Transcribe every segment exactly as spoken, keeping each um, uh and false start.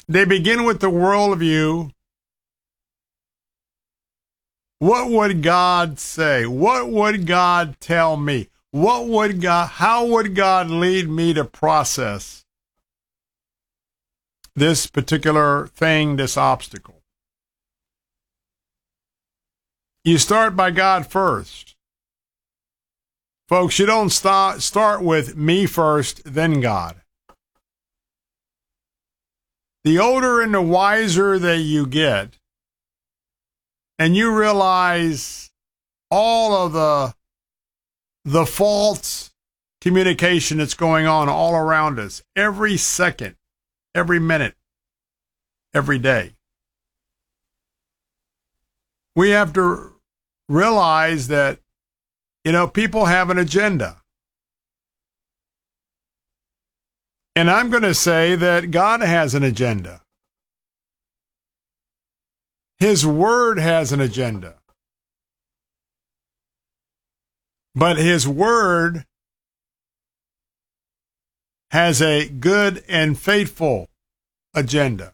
They begin with the worldview. What would God say? What would God tell me? What would God, how would God lead me to process this particular thing, this obstacle? You start by God first. Folks, you don't start, start with me first, then God. The older and the wiser that you get, and you realize all of the the false communication that's going on all around us, every second, every minute, every day. We have to realize that, you know, people have an agenda. And I'm going to say that God has an agenda. His word has an agenda. But his word has a good and faithful agenda.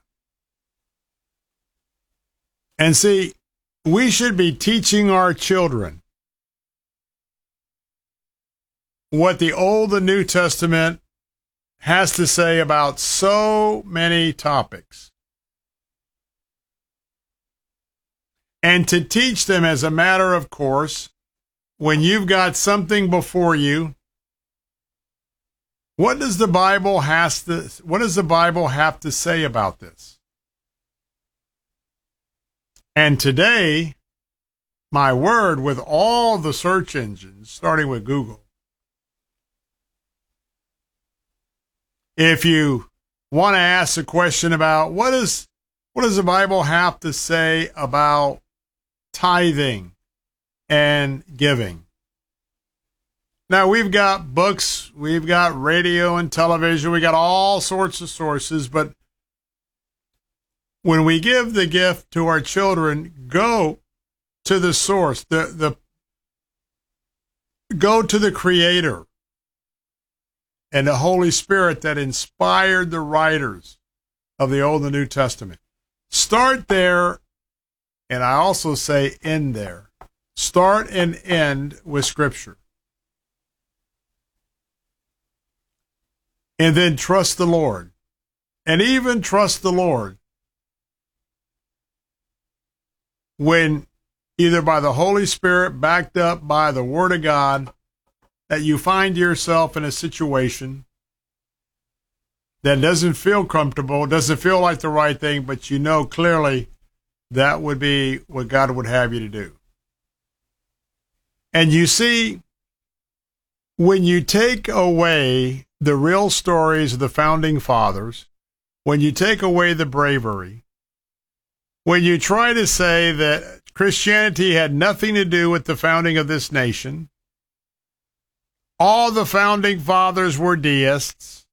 And see, we should be teaching our children what the Old and New Testament has to say about so many topics. And to teach them as a matter of course, when you've got something before you, what does the Bible has to what does the Bible have to say about this? And today, my word, with all the search engines, starting with Google, if you want to ask a question about what is what does the Bible have to say about tithing and giving? Now, we've got books, we've got radio and television, we got all sorts of sources, but when we give the gift to our children, go to the source, the, the go to the Creator and the Holy Spirit that inspired the writers of the Old and New Testament. Start there, and I also say end there. Start and end with Scripture. And then trust the Lord. And even trust the Lord when either by the Holy Spirit, backed up by the Word of God, that you find yourself in a situation that doesn't feel comfortable, doesn't feel like the right thing, but you know clearly that would be what God would have you to do. And you see, when you take away the real stories of the founding fathers, when you take away the bravery, when you try to say that Christianity had nothing to do with the founding of this nation, all the founding fathers were deists,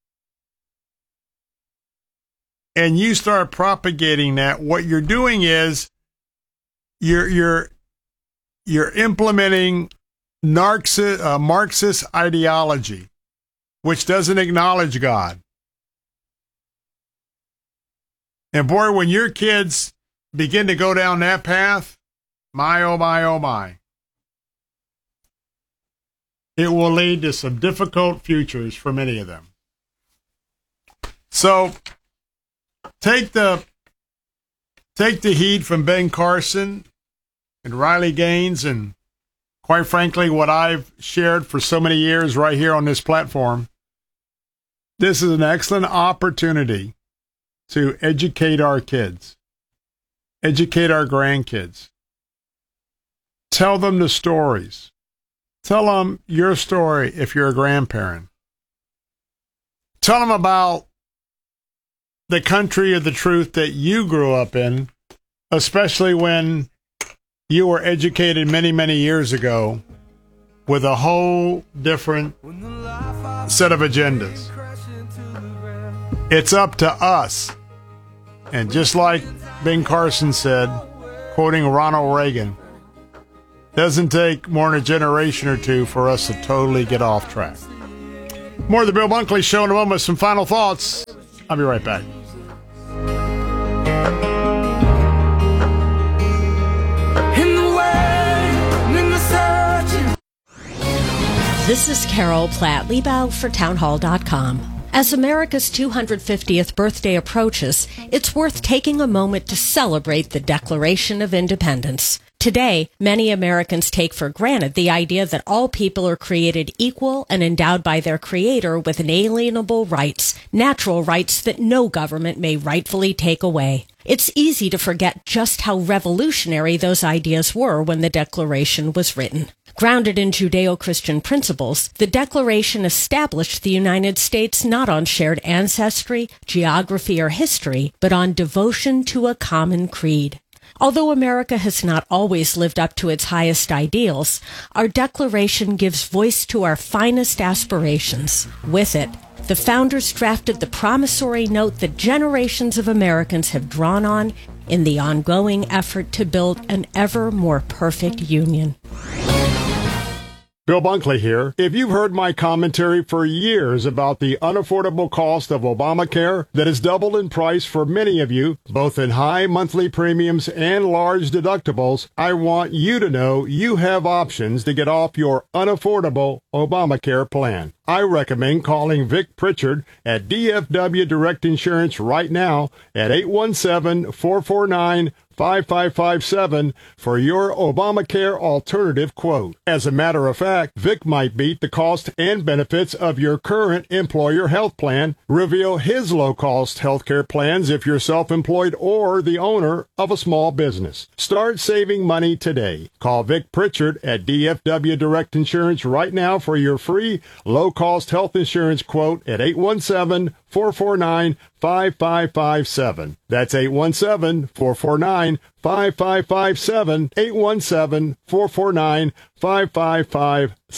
and you start propagating that, what you're doing is you're you're you're implementing Marxist, uh, Marxist ideology, which doesn't acknowledge God. And boy, when your kids begin to go down that path, my, oh my, oh my, it will lead to some difficult futures for many of them. So take the take the heat from Ben Carson and Riley Gaines, and quite frankly, what I've shared for so many years right here on this platform. This is an excellent opportunity to educate our kids, educate our grandkids. Tell them the stories. Tell them your story if you're a grandparent. Tell them about the country of the truth that you grew up in, especially when you were educated many, many years ago with a whole different set of agendas. It's up to us. And just like Ben Carson said, quoting Ronald Reagan, doesn't take more than a generation or two for us to totally get off track. More of the Bill Bunkley Show in a moment. Some final thoughts. I'll be right back. This is Carol Platt-Liebau for townhall dot com. As America's two hundred fiftieth birthday approaches, it's worth taking a moment to celebrate the Declaration of Independence. Today, many Americans take for granted the idea that all people are created equal and endowed by their Creator with inalienable rights, natural rights that no government may rightfully take away. It's easy to forget just how revolutionary those ideas were when the Declaration was written. Grounded in Judeo-Christian principles, the Declaration established the United States not on shared ancestry, geography, or history, but on devotion to a common creed. Although America has not always lived up to its highest ideals, our Declaration gives voice to our finest aspirations. With it, the founders drafted the promissory note that generations of Americans have drawn on in the ongoing effort to build an ever more perfect union. Bill Bunkley here. If you've heard my commentary for years about the unaffordable cost of Obamacare that has doubled in price for many of you, both in high monthly premiums and large deductibles, I want you to know you have options to get off your unaffordable Obamacare plan. I recommend calling Vic Pritchard at D F W Direct Insurance right now at eight one seven, four four nine, five five five seven for your Obamacare alternative quote. As a matter of fact, Vic might beat the cost and benefits of your current employer health plan, reveal his low-cost healthcare plans if you're self-employed or the owner of a small business. Start saving money today. Call Vic Pritchard at D F W Direct Insurance right now for your free low-cost health insurance quote at eight one seven, four four nine, five five five seven. That's eight one seven, four four nine, five five five seven, eight one seven, four four nine, five five five seven.